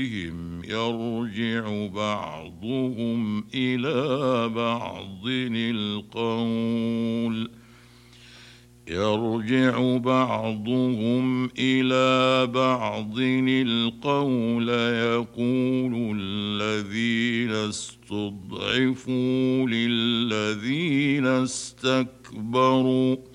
يرجع بعضهم إلى بعض القول يقول الذين استضعفوا للذين استكبروا